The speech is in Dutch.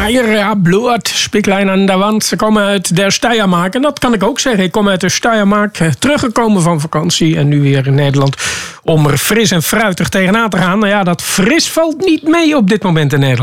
Ja, bloed, spieklein aan de wand. Ze komen uit de Steiermark. En dat kan ik ook zeggen. Ik kom uit de Steiermark, teruggekomen van vakantie. En nu weer in Nederland om er fris en fruitig tegenaan te gaan. Nou ja, dat fris valt niet mee op dit moment in Nederland.